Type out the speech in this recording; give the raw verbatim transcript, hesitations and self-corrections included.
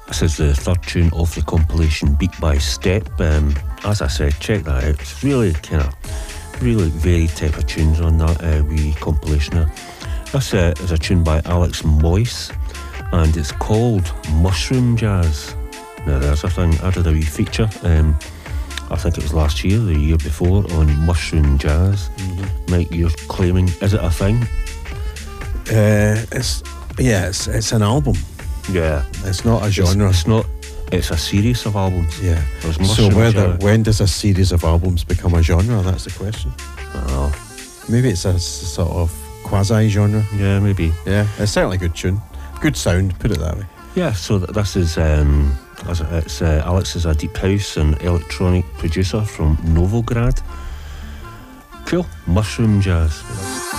This is the third tune of the compilation Beat by Step. Um, as I said, check that out. It's really kind of, really varied type of tunes on that uh, wee compilation there. This uh, is a tune by Alex Moyse, and it's called Mushroom Jazz. Now there's a thing, I did a wee feature, um, I think it was last year, the year before, on Mushroom Jazz. Mm-hmm. Mike, you're claiming, is it a thing? Uh, it's, yeah, it's, it's an album. Yeah. It's not a genre. It's, it's not, it's a series of albums. Yeah. So whether, when does a series of albums become a genre? That's the question. Oh. Maybe it's a sort of quasi-genre. Yeah, maybe. Yeah, it's certainly a good tune. Good sound, put it that way. Yeah, so th- this is, um, it's uh, Alex is a deep house and electronic producer from Novograd. Cool. Mushroom Jazz.